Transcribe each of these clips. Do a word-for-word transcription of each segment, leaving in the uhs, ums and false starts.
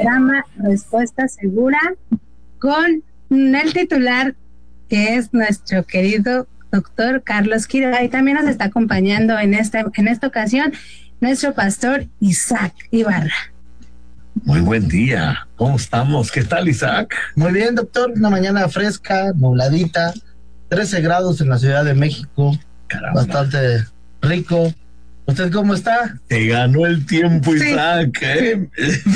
programa Respuesta Segura con el titular, que es nuestro querido doctor Carlos Quiroga, y también nos está acompañando en esta, en esta ocasión nuestro pastor Isaac Ibarra. Muy buen día, ¿cómo estamos? ¿Qué tal, Isaac? Muy bien, doctor, una mañana fresca, nubladita, trece grados en la Ciudad de México. Caramba. Bastante rico. ¿Usted cómo está? Te ganó el tiempo, Isaac, sí. ¿eh?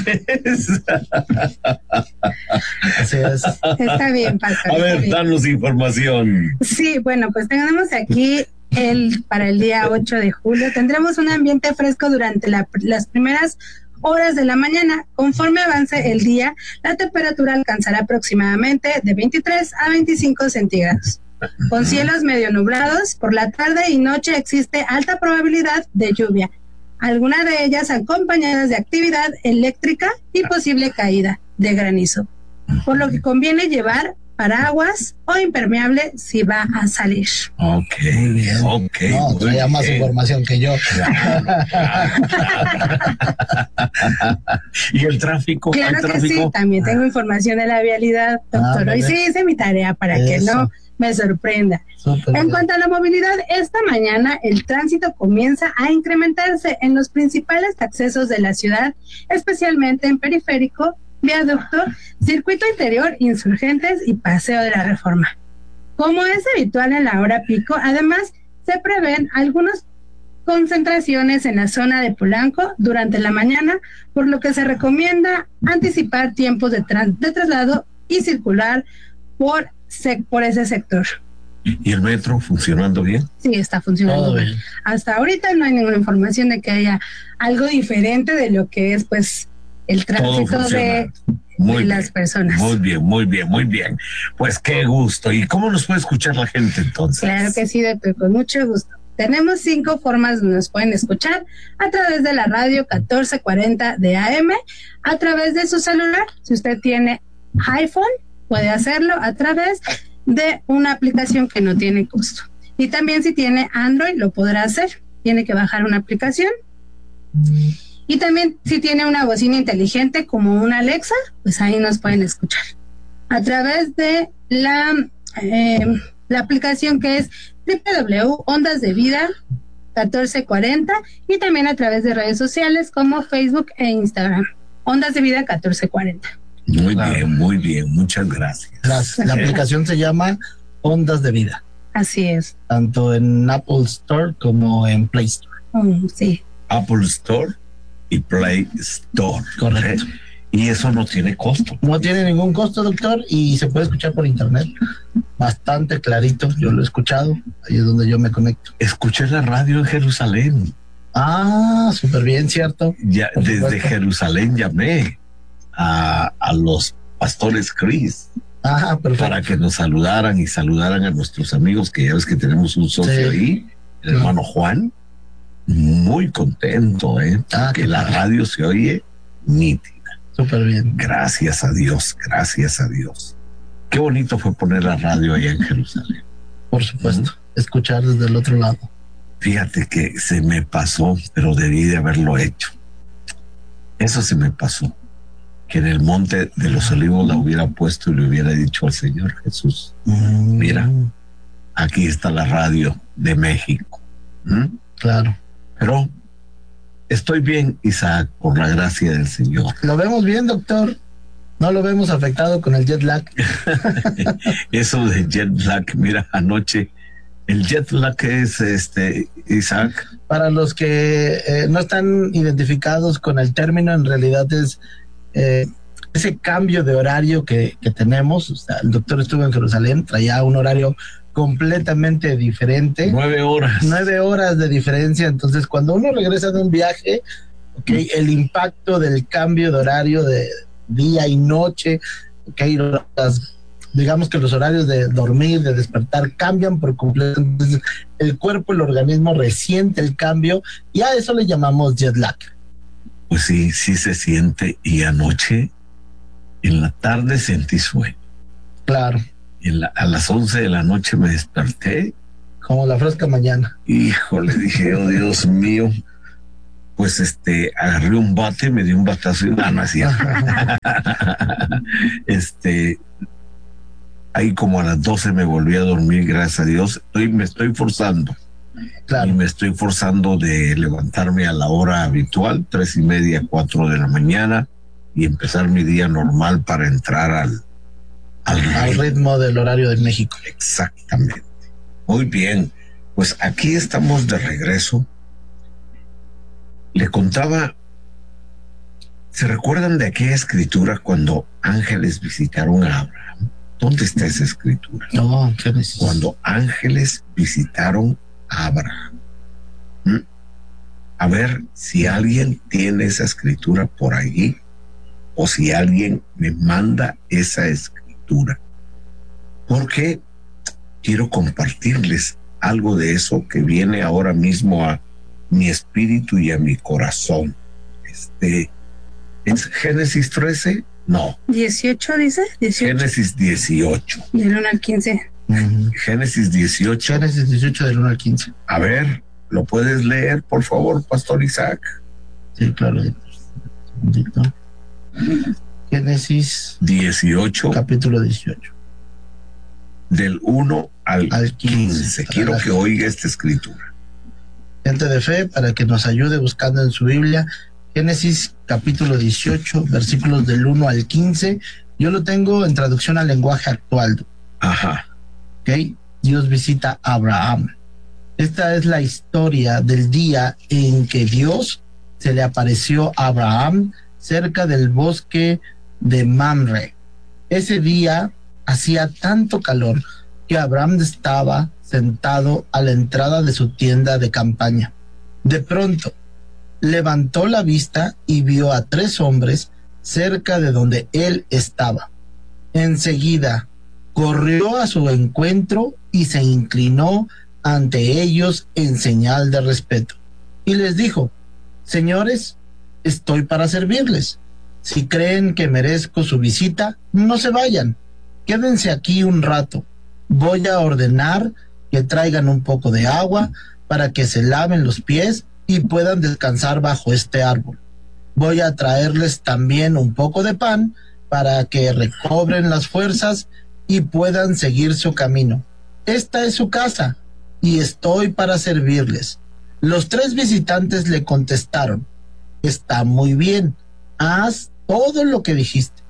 Así es. Está bien, pastor. A ver, bien. danos información. Sí, bueno, pues tenemos aquí el para el día ocho de julio. Tendremos un ambiente fresco durante la, las primeras horas de la mañana. Conforme avance el día, la temperatura alcanzará aproximadamente de veintitrés a veinticinco centígrados. Con cielos medio nublados, por la tarde y noche existe alta probabilidad de lluvia, algunas de ellas acompañadas de actividad eléctrica y posible caída de granizo, por lo que conviene llevar paraguas o impermeable si va a salir. Ok, bien, ok. No, traía más información que yo. ¿Y el tráfico? Claro ¿El que tráfico? sí, también tengo información de la vialidad, doctor. Ah, Hoy sí hice mi tarea para Eso. que no me sorprenda. Súper en bien. cuanto a la movilidad, esta mañana el tránsito comienza a incrementarse en los principales accesos de la ciudad, especialmente en Periférico, Viaducto, Circuito Interior, Insurgentes y Paseo de la Reforma. Como es habitual en la hora pico, además se prevén algunas concentraciones en la zona de Polanco durante la mañana, por lo que se recomienda anticipar tiempos de, tra- de traslado y circular por, se- por ese sector. ¿Y el metro funcionando bien? Sí, está funcionando Todo bien. bien. Hasta ahorita no hay ninguna información de que haya algo diferente de lo que es, pues, el tránsito de, muy de bien, las personas. Muy bien, muy bien, muy bien. Pues qué gusto. ¿Y cómo nos puede escuchar la gente entonces? Claro que sí, doctor, con mucho gusto. Tenemos cinco formas donde nos pueden escuchar: a través de la radio catorce cuarenta de A M, a través de su celular, si usted tiene iPhone, puede hacerlo a través de una aplicación que no tiene costo. Y también si tiene Android, lo podrá hacer. Tiene que bajar una aplicación. Y también si tiene una bocina inteligente como una Alexa, pues ahí nos pueden escuchar. A través de la, eh, la aplicación que es doble u doble u doble u punto ondas de vida catorce cuarenta, y también a través de redes sociales como Facebook e Instagram. Ondas de Vida catorce cuarenta. Muy Claro. bien, muy bien. Muchas gracias. Las- la aplicación se llama Ondas de Vida, Así es. tanto en Apple Store como en Play Store. Mm, sí. Apple Store y Play Store. Correcto. ¿eh? Y eso no tiene costo. No tiene ningún costo, doctor, y se puede escuchar por internet. Bastante clarito, yo lo he escuchado, ahí es donde yo me conecto. Escuché la radio en Jerusalén. Ah, súper bien, ¿cierto? Ya, Por desde supuesto. Jerusalén llamé a, a los pastores Cris Ah, perfecto. para que nos saludaran y saludaran a nuestros amigos, que ya ves que tenemos un socio Sí. ahí, el hermano Juan. Muy contento, ¿eh? Ah, que qué la padre. radio se oye nítida. Súper bien. Gracias a Dios, gracias a Dios. Qué bonito fue poner la radio allá en Jerusalén. Por supuesto. Escuchar desde el otro lado. Fíjate que se me pasó, pero debí de haberlo hecho. Eso se me pasó. Que en el Monte de los Olivos la hubiera puesto y le hubiera dicho al Señor Jesús: Mm, mira, aquí está la radio de México. ¿Mm? Claro. Pero estoy bien, Isaac, por la gracia del Señor. Lo vemos bien, doctor. No lo vemos afectado con el jet lag. Eso de jet lag, mira, anoche, el jet lag es este, Isaac. Para los que eh, no están identificados con el término, en realidad es eh, ese cambio de horario que, que tenemos. O sea, el doctor estuvo en Jerusalén, traía un horario completamente diferente. Nueve horas. Nueve horas de diferencia. Entonces, cuando uno regresa de un viaje, okay, el impacto del cambio de horario de día y noche, okay, las, digamos que los horarios de dormir, de despertar cambian por completo. Entonces, el cuerpo, el organismo resiente el cambio y a eso le llamamos jet lag. Pues sí, sí se siente. Y anoche, en la tarde, sentí sueño. Claro. En la, a las once de la noche me desperté. Como la fresca mañana. Híjole, dije, oh Dios mío, pues este, agarré un bate, me di un batazo y nada, no hacía. este, ahí como a las doce me volví a dormir, gracias a Dios. Estoy, me estoy forzando. Claro. Y me estoy forzando de levantarme a la hora habitual, tres y media, cuatro de la mañana, y empezar mi día normal para entrar al, al, al ritmo. ritmo del horario de México. Exactamente. Muy bien. Pues aquí estamos de regreso. Le contaba, ¿se recuerdan de aquella escritura cuando ángeles visitaron a Abraham? ¿Dónde está esa escritura? No, ¿qué dices? Cuando ángeles visitaron a Abraham. ¿Mm? A ver si alguien tiene esa escritura por ahí o si alguien me manda esa escritura. Porque quiero compartirles algo de eso que viene ahora mismo a mi espíritu y a mi corazón. Este, ¿es Génesis trece? No. dieciocho dice. dieciocho. Génesis dieciocho. Del uno al quince. Uh-huh. Génesis dieciocho. Génesis dieciocho del uno al quince. A ver, ¿lo puedes leer, por favor, Pastor Isaac? Sí, claro. Un segundito. Génesis dieciocho. Capítulo dieciocho. Del uno al, al quince. quince. Quiero que oiga esta escritura. Gente de fe, para que nos ayude buscando en su Biblia, Génesis capítulo dieciocho, versículos del uno al quince. Yo lo tengo en traducción al lenguaje actual. Ajá. Ok. Dios visita a Abraham. Esta es la historia del día en que Dios se le apareció a Abraham cerca del bosque de Mamre. Ese día hacía tanto calor que Abraham estaba sentado a la entrada de su tienda de campaña. De pronto, levantó la vista y vio a tres hombres cerca de donde él estaba. Enseguida, corrió a su encuentro y se inclinó ante ellos en señal de respeto. Y les dijo: señores, estoy para servirles. Si creen que merezco su visita, no se vayan. Quédense aquí un rato. Voy a ordenar que traigan un poco de agua para que se laven los pies y puedan descansar bajo este árbol. Voy a traerles también un poco de pan para que recobren las fuerzas y puedan seguir su camino. Esta es su casa y estoy para servirles. Los tres visitantes le contestaron: está muy bien, haz todo lo que dijiste.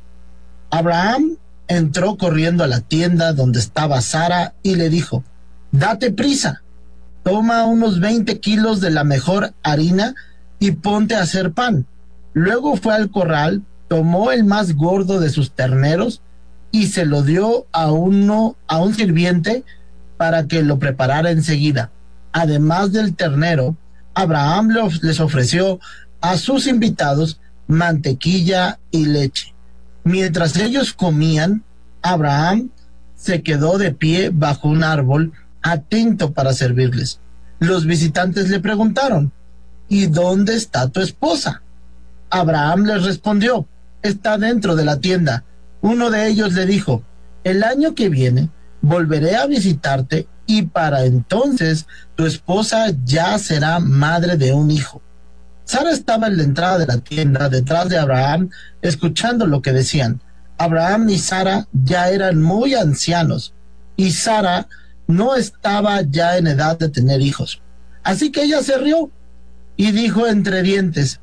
Abraham entró corriendo a la tienda donde estaba Sara y le dijo: date prisa, toma unos veinte kilos de la mejor harina y ponte a hacer pan. Luego fue al corral, tomó el más gordo de sus terneros y se lo dio a uno, a un sirviente para que lo preparara enseguida. Además del ternero, Abraham les ofreció a sus invitados mantequilla y leche. Mientras ellos comían, Abraham se quedó de pie bajo un árbol, atento para servirles. Los visitantes le preguntaron: ¿y dónde está tu esposa? Abraham les respondió: está dentro de la tienda. Uno de ellos le dijo: el año que viene volveré a visitarte y para entonces tu esposa ya será madre de un hijo. Sara estaba en la entrada de la tienda detrás de Abraham, escuchando lo que decían. Abraham y Sara ya eran muy ancianos y Sara no estaba ya en edad de tener hijos. Así que ella se rió y dijo entre dientes: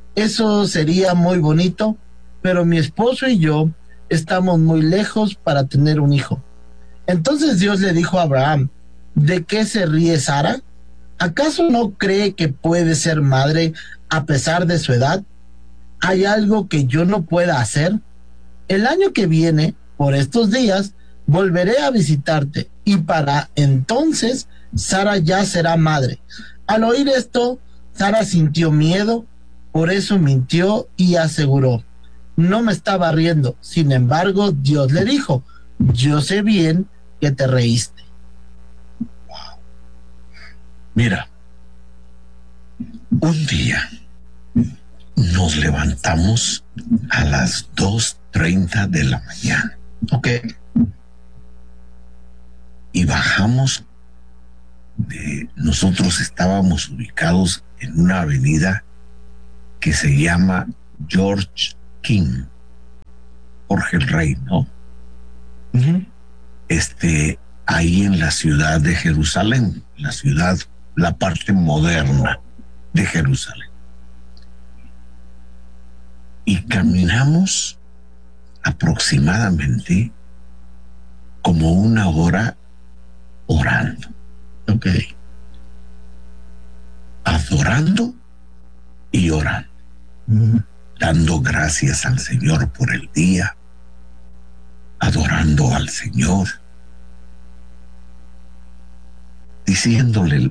eso sería muy bonito, pero mi esposo y yo estamos muy lejos para tener un hijo. Entonces Dios le dijo a Abraham: ¿de qué se ríe Sara? ¿Acaso no cree que puede ser madre a pesar de su edad? ¿Hay algo que yo no pueda hacer? El año que viene, por estos días, volveré a visitarte y para entonces Sara ya será madre. Al oír esto, Sara sintió miedo, por eso mintió y aseguró: no me estaba riendo. Sin embargo, Dios le dijo: yo sé bien que te reíste. Wow. Mira, un día nos levantamos a las dos treinta de la mañana. Ok. Y bajamos de, nosotros estábamos ubicados en una avenida que se llama George King, Jorge el Rey, ¿no? Uh-huh. Este, ahí en la ciudad de Jerusalén, la ciudad, la parte moderna de Jerusalén. Y caminamos aproximadamente como una hora orando. Ok. Adorando y orando. Uh-huh. Dando gracias al Señor por el día. Adorando al Señor. Diciéndole,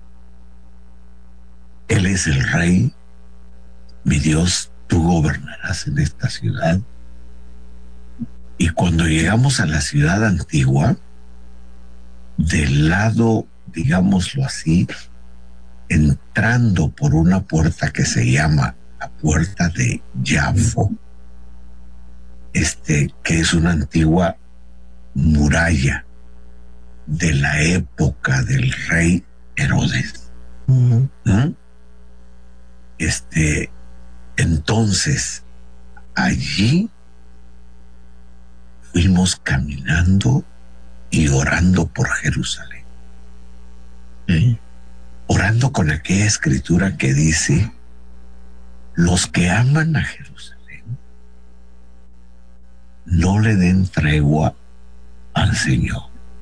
Él es el Rey, mi Dios, tú gobernarás en esta ciudad. Y cuando llegamos a la ciudad antigua, del lado, digámoslo así, entrando por una puerta que se llama la puerta de Jafo, este, que es una antigua muralla de la época del rey Herodes. Uh-huh. ¿Mm? Este, entonces, allí fuimos caminando y orando por Jerusalén. Okay. Orando con aquella escritura que dice: los que aman a Jerusalén no le den tregua al Señor,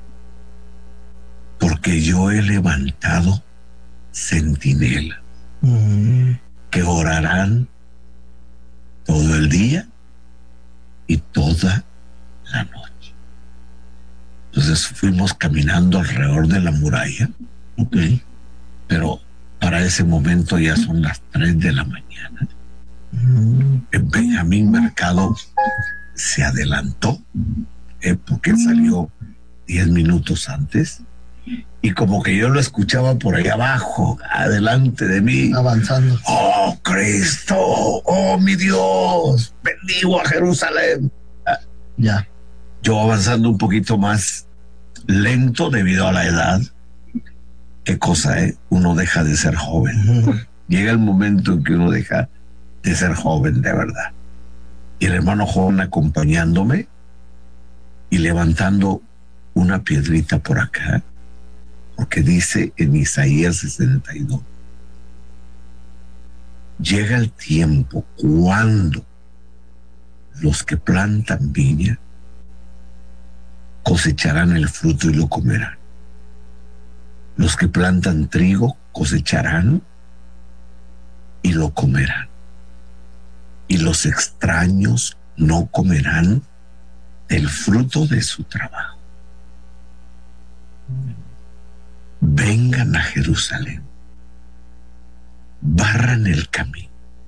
porque yo he levantado centinelas Uh-huh. que orarán todo el día y toda la noche. Entonces fuimos caminando alrededor de la muralla. Ok. Pero para ese momento ya son las tres de la mañana. Uh-huh. Benjamín Mercado se adelantó, eh, porque él salió diez minutos antes, y como que yo lo escuchaba por ahí abajo, adelante de mí. Avanzando. ¡Oh, Cristo! ¡Oh, mi Dios! ¡Bendigo a Jerusalén! Ya. Yo avanzando un poquito más lento debido a la edad. Qué cosa, ¿eh? Uno deja de ser joven. Uh-huh. Llega el momento en que uno deja de ser joven de verdad. Y el hermano Juan acompañándome y levantando una piedrita por acá, porque dice en Isaías sesenta y dos: llega el tiempo cuando los que plantan viña cosecharán el fruto y lo comerán. Los que plantan trigo cosecharán y lo comerán. Y los extraños no comerán del fruto de su trabajo. Vengan a Jerusalén, barran el camino,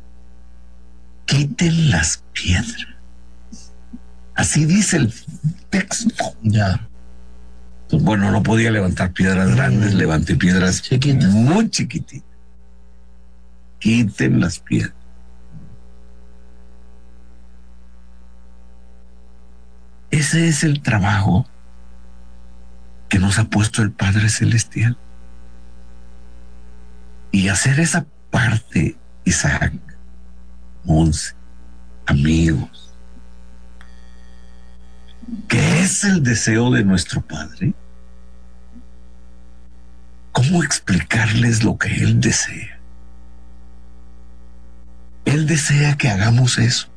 quiten las piedras. Así dice el texto. Ya. Pues bueno, no podía levantar piedras grandes, levanté piedras Chiquitas. muy chiquititas. Quiten las piedras. Ese es el trabajo que nos ha puesto el Padre Celestial. Y hacer esa parte, Isaac, Monse, amigos, que es el deseo de nuestro Padre. ¿Cómo explicarles lo que Él desea? Él desea que hagamos eso.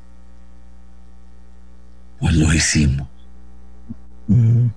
Pues lo hicimos. Uh-huh.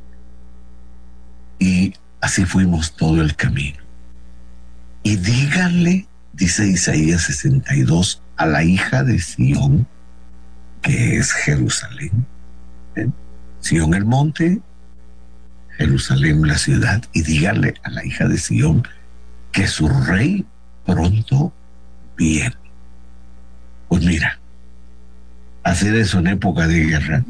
Y así fuimos todo el camino. Y díganle, dice Isaías sesenta y dos, a la hija de Sión, que es Jerusalén. ¿Eh? Sión el monte, Jerusalén la ciudad. Y díganle a la hija de Sión que su rey pronto viene. Pues mira, hacer eso en época de guerra,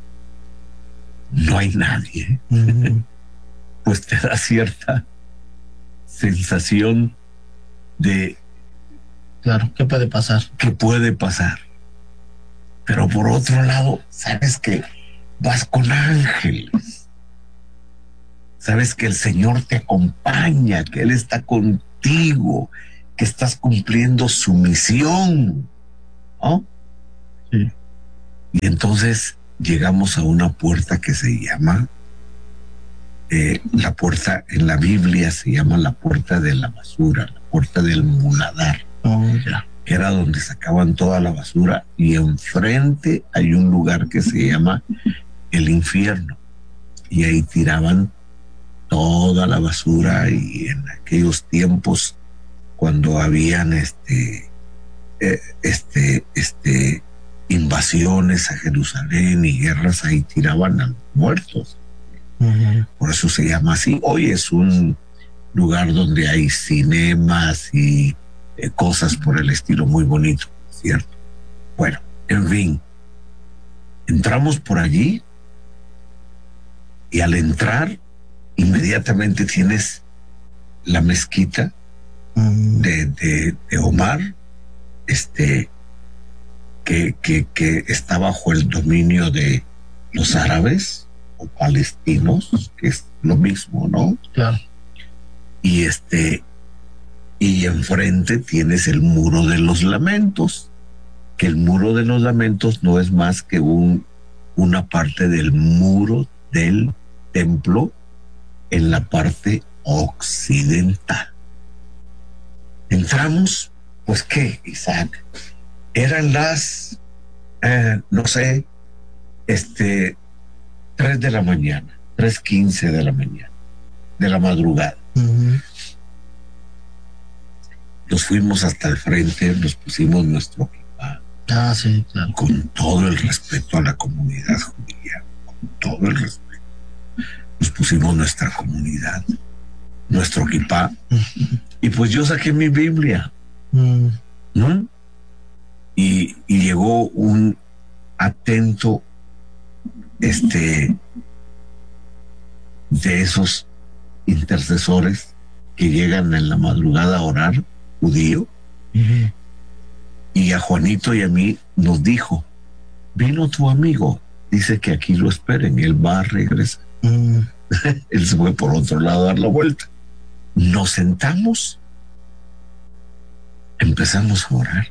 no hay nadie. Uh-huh. Pues te da cierta sensación de Claro, ¿qué puede pasar? que puede pasar. Pero por otro lado, sabes que vas con ángeles. Sabes que el Señor te acompaña, que Él está contigo, que estás cumpliendo su misión, ¿no? Sí. Y entonces llegamos a una puerta que se llama, eh, la puerta en la Biblia se llama la puerta de la basura, la puerta del muladar, Oh, ya. que era donde sacaban toda la basura, y enfrente hay un lugar que se llama el infierno, y ahí tiraban toda la basura. Y en aquellos tiempos, cuando habían este, eh, este, este, invasiones a Jerusalén y guerras, ahí tiraban a los muertos. Uh-huh. Por eso se llama así. Hoy es un lugar donde hay cinemas y eh, cosas por el estilo, muy bonito, ¿cierto? Bueno, en fin, entramos por allí y al entrar inmediatamente tienes la mezquita Uh-huh. de, de, de Omar, este, que, que, que está bajo el dominio de los árabes o palestinos, que es lo mismo, ¿no? Claro. Y este, y enfrente tienes el muro de los lamentos, que el muro de los lamentos no es más que un, una parte del muro del templo en la parte occidental. Entramos, pues qué, Isaac, eran las, eh, no sé, este, tres de la mañana, tres quince de la mañana, de la madrugada. Uh-huh. Nos fuimos hasta el frente, nos pusimos nuestro equipaje, Ah, sí, claro. con todo el respeto a la comunidad judía, con todo el respeto. Nos pusimos nuestra comunidad, nuestro equipaje, y pues yo saqué mi Biblia, Uh-huh. ¿no? Y, y llegó un atento, este, de esos intercesores que llegan en la madrugada a orar, judío, Uh-huh. y a Juanito y a mí nos dijo: vino tu amigo, dice que aquí lo esperen, él va a regresar. Uh-huh. Él se fue por otro lado a dar la vuelta. Nos sentamos, empezamos a orar,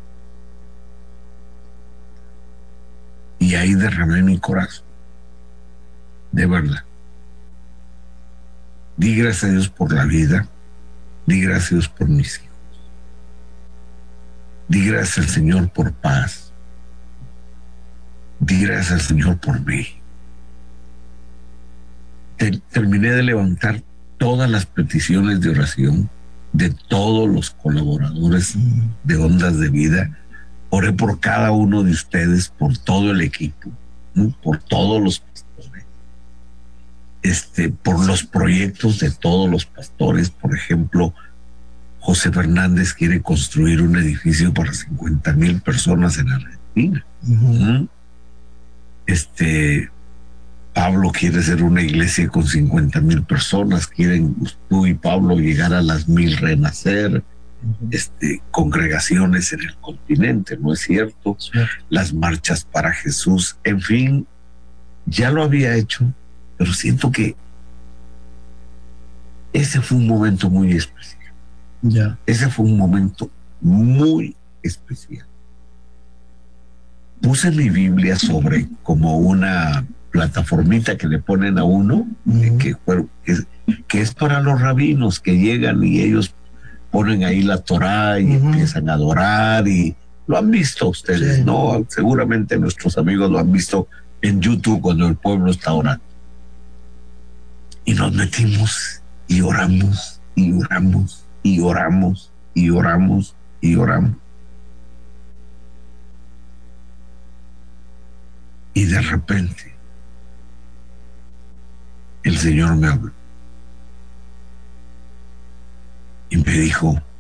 y ahí derramé mi corazón, de verdad. Di gracias a Dios por la vida, di gracias a Dios por mis hijos, di gracias al Señor por paz, di gracias al Señor por mí. Te, terminé de levantar todas las peticiones de oración de todos los colaboradores Uh-huh. de Ondas de Vida. Oré por cada uno de ustedes, por todo el equipo, ¿no? Por todos los pastores, este, por los proyectos de todos los pastores. Por ejemplo, José Fernández quiere construir un edificio para cincuenta mil personas en Argentina. Uh-huh. ¿Mm? Este, Pablo quiere hacer una iglesia con cincuenta mil personas. Quieren tú y Pablo llegar a las mil, renacer. Uh-huh. Este, congregaciones en el continente, ¿no es cierto? Sí. Las marchas para Jesús, en fin, ya lo había hecho, pero siento que ese fue un momento muy especial. Ya. Ese fue un momento muy especial. Puse mi Biblia sobre como una plataformita que le ponen a uno, Uh-huh. que, que, que es para los rabinos que llegan y ellos ponen ahí la Torá y Uh-huh. empiezan a adorar, y lo han visto ustedes, Sí. ¿no? Seguramente nuestros amigos lo han visto en YouTube cuando el pueblo está orando. Y nos metimos y oramos y oramos y oramos y oramos y oramos. Y de repente el Señor me habló y me dijo: